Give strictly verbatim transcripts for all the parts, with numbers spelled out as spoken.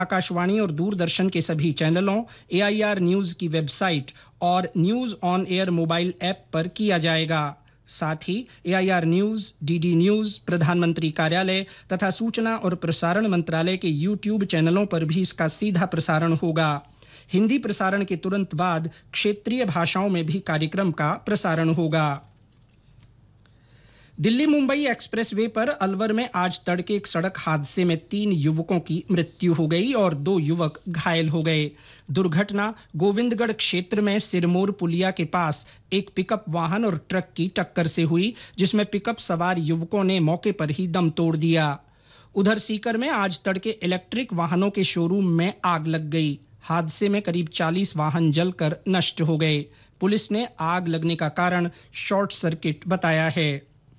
आकाशवाणी और दूरदर्शन के सभी चैनलों, एआईआर न्यूज की वेबसाइट और news on air mobile app पर किया जाएगा। साथ ही एआईआर न्यूज, डीडी न्यूज, प्रधानमंत्री कार्यालय तथा सूचना और प्रसारण मंत्रालय के यूट्यूब चैनलों पर भी इसका सीधा प्रसारण होगा। हिंदी प्रसारण के तुरंत बाद क्षेत्रीय भाषाओं में भी कार्यक्रम का प्रसारण होगा। दिल्ली मुंबई एक्सप्रेसवे पर अलवर में आज तड़के एक सड़क हादसे में तीन युवकों की मृत्यु हो गई और दो युवक घायल हो गए। दुर्घटना गोविंदगढ़ क्षेत्र में सिरमौर पुलिया के पास एक पिकअप वाहन और ट्रक की टक्कर से हुई, जिसमें पिकअप सवार युवकों ने मौके पर ही दम तोड़ दिया। उधर सीकर में आज तड़के इलेक्ट्रिक वाहनों के शोरूम में आग लग गई। हादसे में करीब चालीस वाहन जलकर नष्ट हो गए। पुलिस ने आग लगने का कारण शॉर्ट सर्किट बताया है।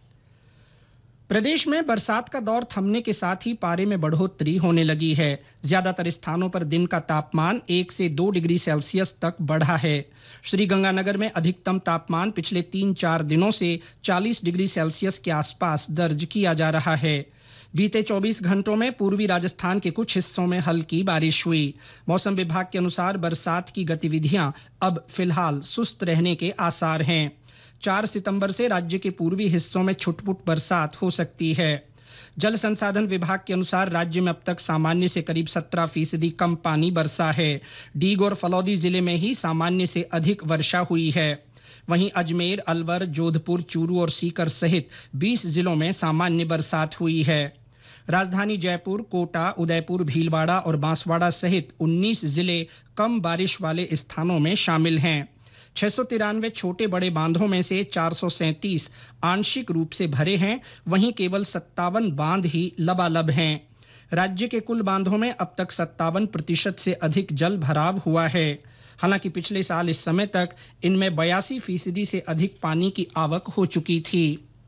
प्रदेश में बरसात का दौर थमने के साथ ही पारे में बढ़ोतरी होने लगी है। ज्यादातर स्थानों पर दिन का तापमान एक से दो डिग्री सेल्सियस तक बढ़ा है। श्रीगंगानगर में अधिकतम तापमान पिछले तीन चार दिनों से चालीस डिग्री सेल्सियस के आसपास दर्ज किया जा रहा है। बीते चौबीस घंटों में पूर्वी राजस्थान के कुछ हिस्सों में हल्की बारिश हुई। मौसम विभाग के अनुसार बरसात की गतिविधियां अब फिलहाल सुस्त रहने के आसार हैं। चार सितंबर से राज्य के पूर्वी हिस्सों में छुटपुट बरसात हो सकती है। जल संसाधन विभाग के अनुसार राज्य में अब तक सामान्य से करीब सत्रह फीसदी कम पानी बरसा है। डीग और फलौदी जिले में ही सामान्य से अधिक वर्षा हुई है। वहीं अजमेर, अलवर, जोधपुर, चूरू और सीकर सहित बीस जिलों में सामान्य बरसात हुई है। राजधानी जयपुर, कोटा, उदयपुर, भीलवाड़ा और बांसवाड़ा सहित उन्नीस जिले कम बारिश वाले स्थानों में शामिल हैं। छह सौ तिरानवे छोटे बड़े बांधों में से चार सौ सैंतीस आंशिक रूप से भरे हैं, वहीं केवल सत्तावन बांध ही लबालब हैं। राज्य के कुल बांधों में अब तक सत्तावन प्रतिशत से अधिक जल भराव हुआ है। हालांकि पिछले साल इस समय तक इनमें बयासी फीसदी से अधिक पानी की आवक हो चुकी थी।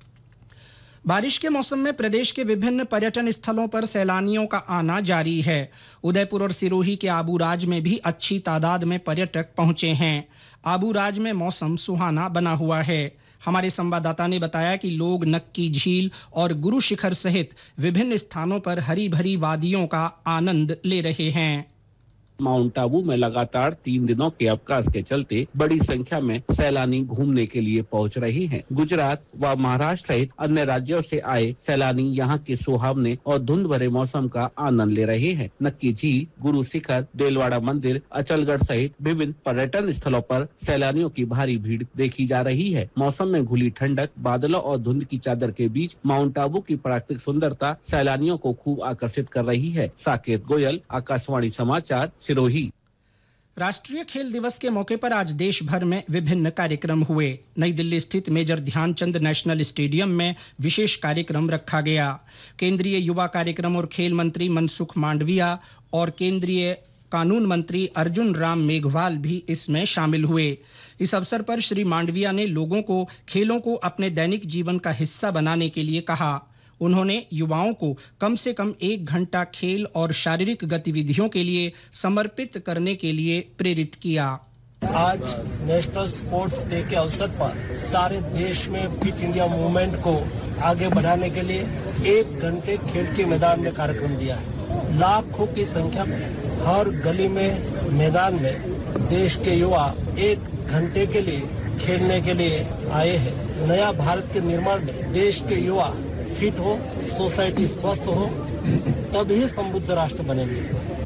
बारिश के मौसम में प्रदेश के विभिन्न पर्यटन स्थलों पर सैलानियों का आना जारी है। उदयपुर और सिरोही के आबूराज में भी अच्छी तादाद में पर्यटक पहुंचे हैं। आबूराज में मौसम सुहाना बना हुआ है। हमारे संवाददाता ने बताया कि लोग नक्की झील और गुरु शिखर सहित विभिन्न स्थानों पर हरी भरी वादियों का आनंद ले रहे हैं। माउंट आबू में लगातार तीन दिनों के अवकाश के चलते बड़ी संख्या में सैलानी घूमने के लिए पहुंच रहे हैं। गुजरात व महाराष्ट्र सहित अन्य राज्यों से आए सैलानी यहां के सुहावने और धुंध भरे मौसम का आनंद ले रहे हैं। नक्की झील, गुरु शिखर, देलवाड़ा मंदिर, अचलगढ़ सहित विभिन्न पर्यटन स्थलों पर सैलानियों की भारी भीड़ देखी जा रही है। मौसम में घुली ठंडक, बादलों और धुंध की चादर के बीच माउंट आबू की प्राकृतिक सुंदरता सैलानियों को खूब आकर्षित कर रही है। साकेत गोयल, आकाशवाणी समाचार, सिरोही। राष्ट्रीय खेल दिवस के मौके पर आज देश भर में विभिन्न कार्यक्रम हुए। नई दिल्ली स्थित मेजर ध्यानचंद नेशनल स्टेडियम में विशेष कार्यक्रम रखा गया। केंद्रीय युवा कार्यक्रम और खेल मंत्री मनसुख मांडविया और केंद्रीय कानून मंत्री अर्जुन राम मेघवाल भी इसमें शामिल हुए। इस अवसर पर श्री मांडविया ने लोगों को खेलों को अपने दैनिक जीवन का हिस्सा बनाने के लिए कहा। उन्होंने युवाओं को कम से कम एक घंटा खेल और शारीरिक गतिविधियों के लिए समर्पित करने के लिए प्रेरित किया। आज नेशनल स्पोर्ट्स डे के अवसर पर सारे देश में फिट इंडिया मूवमेंट को आगे बढ़ाने के लिए एक घंटे खेल के मैदान में कार्यक्रम दिया है। लाखों की संख्या में हर गली में, मैदान में देश के युवा एक घंटे के लिए खेलने के लिए आए हैं। नया भारत के निर्माण में देश के युवा फिट हो, सोसाइटी स्वस्थ हो, तभी समृद्ध राष्ट्र बनेंगे।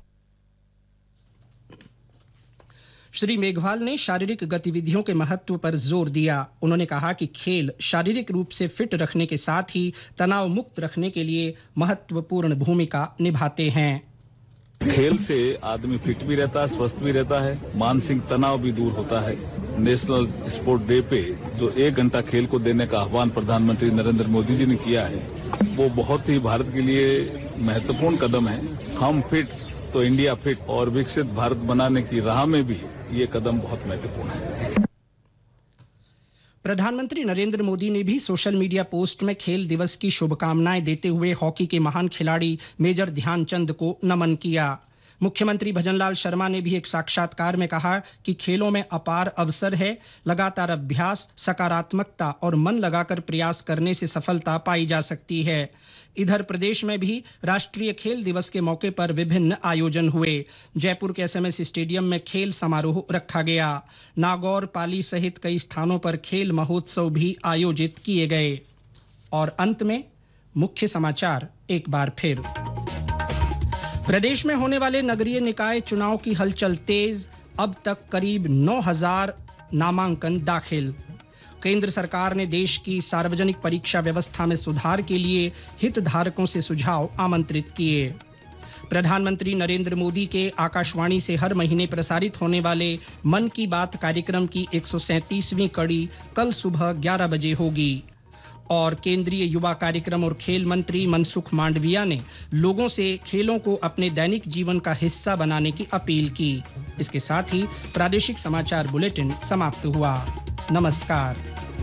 श्री मेघवाल ने शारीरिक गतिविधियों के महत्व पर जोर दिया। उन्होंने कहा कि खेल शारीरिक रूप से फिट रखने के साथ ही तनाव मुक्त रखने के लिए महत्वपूर्ण भूमिका निभाते हैं। खेल से आदमी फिट भी रहता है, स्वस्थ भी रहता है, मानसिक तनाव भी दूर होता है। नेशनल स्पोर्ट डे पे जो एक घंटा खेल को देने का आह्वान प्रधानमंत्री नरेंद्र मोदी जी ने किया है, वो बहुत ही भारत के लिए महत्वपूर्ण कदम है। हम फिट तो इंडिया फिट, और विकसित भारत बनाने की राह में भी ये कदम बहुत महत्वपूर्ण है। प्रधानमंत्री नरेंद्र मोदी ने भी सोशल मीडिया पोस्ट में खेल दिवस की शुभकामनाएं देते हुए हॉकी के महान खिलाड़ी मेजर ध्यानचंद को नमन किया। मुख्यमंत्री भजनलाल शर्मा ने भी एक साक्षात्कार में कहा कि खेलों में अपार अवसर है। लगातार अभ्यास, सकारात्मकता और मन लगाकर प्रयास करने से सफलता पाई जा सकती है। इधर प्रदेश में भी राष्ट्रीय खेल दिवस के मौके पर विभिन्न आयोजन हुए। जयपुर के एसएमएस स्टेडियम में खेल समारोह रखा गया। नागौर, पाली सहित कई स्थानों पर खेल महोत्सव भी आयोजित किए गए। और अंत में मुख्य समाचार एक बार फिर। प्रदेश में होने वाले नगरीय निकाय चुनाव की हलचल तेज, अब तक करीब नौ हज़ार नामांकन दाखिल। केंद्र सरकार ने देश की सार्वजनिक परीक्षा व्यवस्था में सुधार के लिए हितधारकों से सुझाव आमंत्रित किए। प्रधानमंत्री नरेंद्र मोदी के आकाशवाणी से हर महीने प्रसारित होने वाले मन की बात कार्यक्रम की एक सौ सैंतीसवीं कड़ी कल सुबह ग्यारह बजे होगी। और केंद्रीय युवा कार्यक्रम और खेल मंत्री मनसुख मांडविया ने लोगों से खेलों को अपने दैनिक जीवन का हिस्सा बनाने की अपील की। इसके साथ ही प्रादेशिक समाचार बुलेटिन समाप्त हुआ। नमस्कार।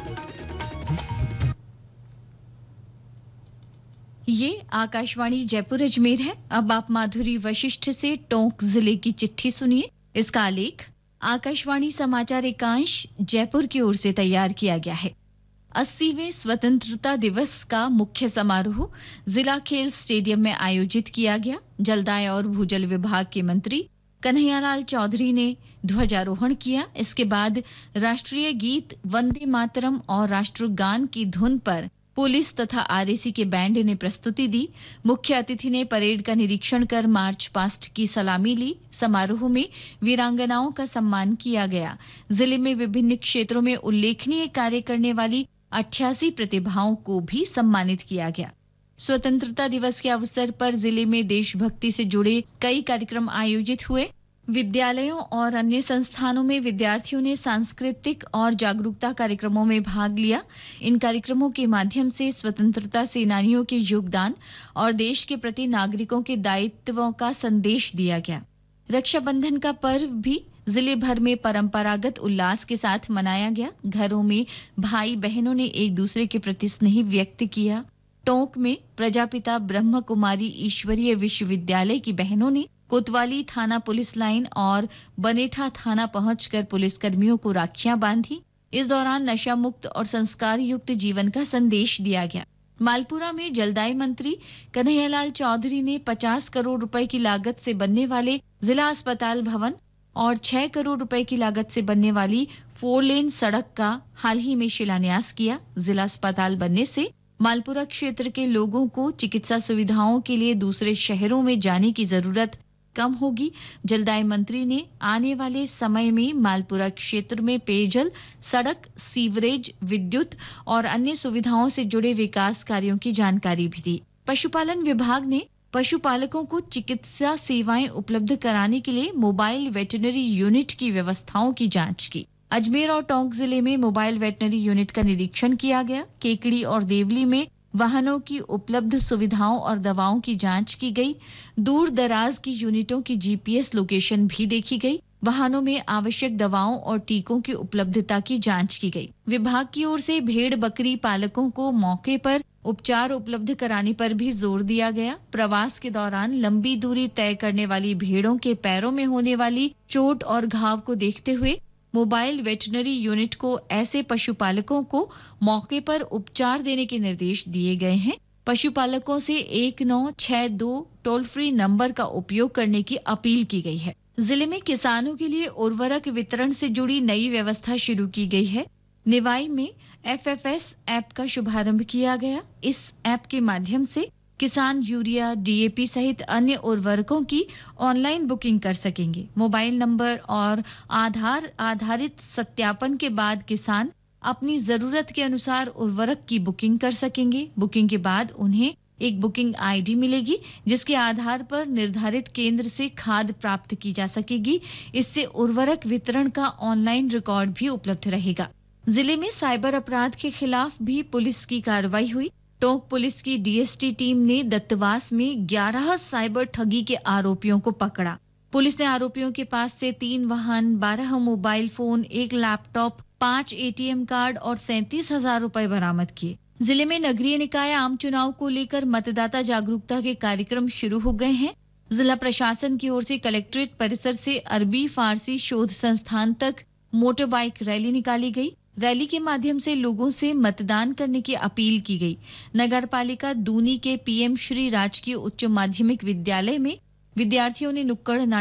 ये आकाशवाणी जयपुर अजमेर है। अब आप माधुरी वशिष्ठ से टोंक जिले की चिट्ठी सुनिए। इसका आलेख आकाशवाणी समाचार एकांश जयपुर की ओर से तैयार किया गया है। अस्सीवें स्वतंत्रता दिवस का मुख्य समारोह जिला खेल स्टेडियम में आयोजित किया गया। जलदाय और भूजल विभाग के मंत्री कन्हैयालाल चौधरी ने ध्वजारोहण किया। इसके बाद राष्ट्रीय गीत वंदे मातरम और राष्ट्रगान की धुन पर पुलिस तथा आरएसी के बैंड ने प्रस्तुति दी। मुख्य अतिथि ने परेड का निरीक्षण कर मार्च पास्ट की सलामी ली। समारोह में वीरांगनाओं का सम्मान किया गया। जिले में विभिन्न क्षेत्रों में उल्लेखनीय कार्य करने वाली अट्ठासी प्रतिभाओं को भी सम्मानित किया गया। स्वतंत्रता दिवस के अवसर पर जिले में देशभक्ति से जुड़े कई कार्यक्रम आयोजित हुए। विद्यालयों और अन्य संस्थानों में विद्यार्थियों ने सांस्कृतिक और जागरूकता कार्यक्रमों में भाग लिया। इन कार्यक्रमों के माध्यम से स्वतंत्रता सेनानियों के योगदान और देश के प्रति नागरिकों के दायित्वों का संदेश दिया गया। रक्षाबंधन का पर्व भी जिले भर में परंपरागत उल्लास के साथ मनाया गया। घरों में भाई बहनों ने एक दूसरे के प्रति स्नेह व्यक्त किया। टोंक में प्रजापिता ब्रह्म कुमारी ईश्वरीय विश्वविद्यालय की बहनों ने कोतवाली थाना पुलिस लाइन और बनेठा थाना पहुंचकर पुलिसकर्मियों को राखियां बांधी। इस दौरान नशा मुक्त और संस्कार युक्त जीवन का संदेश दिया गया। मालपुरा में जलदाय मंत्री कन्हैयालाल चौधरी ने पचास करोड़ रुपए की लागत से बनने वाले जिला अस्पताल भवन और छह करोड़ रुपए की लागत से बनने वाली फोर लेन सड़क का हाल ही में शिलान्यास किया। जिला अस्पताल बनने से मालपुरा क्षेत्र के लोगों को चिकित्सा सुविधाओं के लिए दूसरे शहरों में जाने की जरूरत कम होगी। जलदाय मंत्री ने आने वाले समय में मालपुरा क्षेत्र में पेयजल, सड़क, सीवरेज, विद्युत और अन्य सुविधाओं से जुड़े विकास कार्यों की जानकारी भी दी। पशुपालन विभाग ने पशुपालकों को चिकित्सा सेवाएं उपलब्ध कराने के लिए मोबाइल वेटरनरी यूनिट की व्यवस्थाओं की जांच की। अजमेर और टोंक जिले में मोबाइल वेटरनरी यूनिट का निरीक्षण किया गया। केकड़ी और देवली में वाहनों की उपलब्ध सुविधाओं और दवाओं की जांच की गई। दूर दराज की यूनिटों की जीपीएस लोकेशन भी देखी गई। वाहनों में आवश्यक दवाओं और टीकों की उपलब्धता की जांच की गई। विभाग की ओर से भेड़ बकरी पालकों को मौके पर उपचार उपलब्ध कराने पर भी जोर दिया गया। प्रवास के दौरान लंबी दूरी तय करने वाली भेड़ों के पैरों में होने वाली चोट और घाव को देखते हुए मोबाइल वेटरनरी यूनिट को ऐसे पशुपालकों को मौके पर उपचार देने के निर्देश दिए गए हैं। पशुपालकों से एक नौ छह दो टोल फ्री नंबर का उपयोग करने की अपील की गई है। जिले में किसानों के लिए उर्वरक वितरण से जुड़ी नई व्यवस्था शुरू की गई है। निवाई में एफएफएस ऐप का शुभारंभ किया गया। इस ऐप के माध्यम से किसान यूरिया, डीएपी सहित अन्य उर्वरकों की ऑनलाइन बुकिंग कर सकेंगे। मोबाइल नंबर और आधार आधारित सत्यापन के बाद किसान अपनी जरूरत के अनुसार उर्वरक की बुकिंग कर सकेंगे। बुकिंग के बाद उन्हें एक बुकिंग आईडी मिलेगी, जिसके आधार पर निर्धारित केंद्र से खाद प्राप्त की जा सकेगी। इससे उर्वरक वितरण का ऑनलाइन रिकॉर्ड भी उपलब्ध रहेगा। जिले में साइबर अपराध के खिलाफ भी पुलिस की कार्रवाई हुई। टोंक पुलिस की डीएसटी टीम ने दत्तवास में ग्यारह साइबर ठगी के आरोपियों को पकड़ा। पुलिस ने आरोपियों के पास से तीन वाहन, बारह मोबाइल फोन, एक लैपटॉप, पांच एटीएम कार्ड और सैंतीस हजार रुपए बरामद किए। जिले में नगरीय निकाय आम चुनाव को लेकर मतदाता जागरूकता के कार्यक्रम शुरू हो गए हैं। जिला प्रशासन की ओर से कलेक्ट्रेट परिसर से अरबी फारसी शोध संस्थान तक मोटर बाइक रैली निकाली गई। रैली के माध्यम से लोगों से मतदान करने की अपील की गई। नगर पालिका दूनी के पीएम श्री राजकीय उच्च माध्यमिक विद्यालय में विद्यार्थियों ने नुक्कड़ नाटक